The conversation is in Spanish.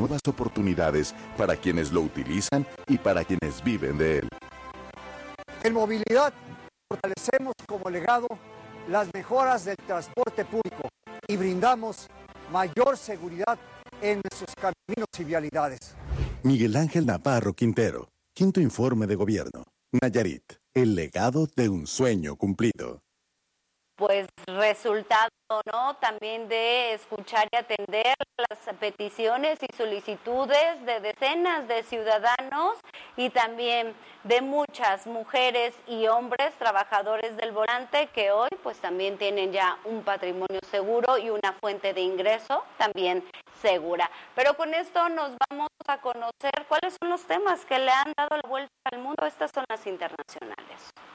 nuevas oportunidades para quienes lo utilizan y para quienes viven de él. En movilidad, fortalecemos como legado las mejoras del transporte público y brindamos mayor seguridad en nuestros caminos y vialidades. Miguel Ángel Navarro Quintero, quinto informe de gobierno. Nayarit, el legado de un sueño cumplido. Pues resultado, ¿no? También de escuchar y atender las peticiones y solicitudes de decenas de ciudadanos y también de muchas mujeres y hombres trabajadores del volante que hoy pues también tienen ya un patrimonio seguro y una fuente de ingreso también segura. Pero con esto nos vamos a conocer cuáles son los temas que le han dado la vuelta al mundo. Estas son las internacionales.